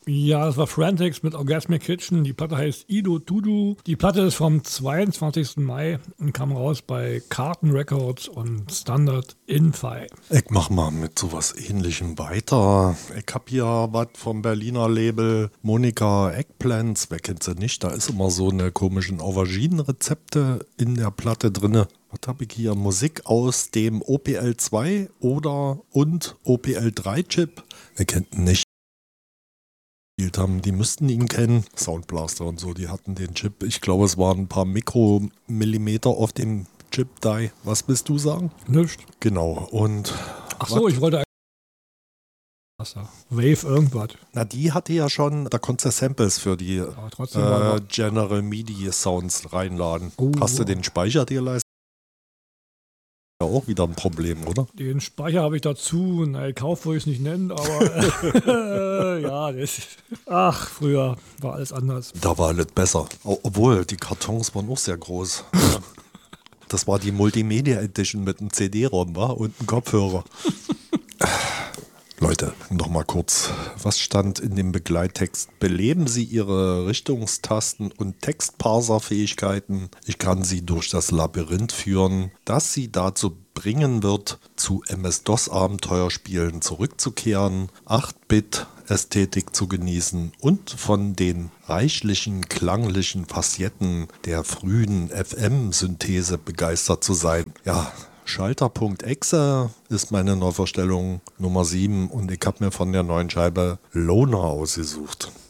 Ja, das war Frantics mit Orgasmic Kitchen. Die Platte heißt Ido Dudu. Die Platte ist vom 22. Mai und kam raus bei Carton Records und Standard Infi. Ich mach mal mit sowas Ähnlichem weiter. Ich hab hier was vom Berliner Label Monika Eggplants. Wer kennt sie nicht? Da ist immer so eine komischen Auberginen-Rezepte in der Platte drinne. Was habe ich hier? Musik aus dem OPL 2 und OPL 3 Chip. Wer kennt ihn nicht? Haben, die müssten ihn kennen. Soundblaster und so, die hatten den Chip. Ich glaube, es waren ein paar Mikromillimeter auf dem Chip-Die. Was willst du sagen? Nicht. Genau. Und ach so, ich wollte Wave irgendwas. na, die hatte ja schon, da konntest du Samples für die General MIDI Sounds reinladen. Hast du den Speicher dir leisten? Ja, auch wieder ein Problem, oder? Den Speicher habe ich dazu. Na, Kauf würde ich es nicht nennen, aber ja, ach, früher war alles anders. Da war alles besser. Obwohl, die Kartons waren auch sehr groß. Das war die Multimedia Edition mit einem CD-ROM und einem Kopfhörer. Leute, nochmal kurz. Was stand in dem Begleittext? Beleben Sie Ihre Richtungstasten und Textparser-Fähigkeiten. Ich kann Sie durch das Labyrinth führen, das Sie dazu bringen wird, zu MS-DOS-Abenteuerspielen zurückzukehren, 8-Bit-Ästhetik zu genießen und von den reichlichen klanglichen Facetten der frühen FM-Synthese begeistert zu sein. Ja, Schalter.exe ist meine Neuvorstellung Nummer 7 und ich habe mir von der neuen Scheibe Loner ausgesucht.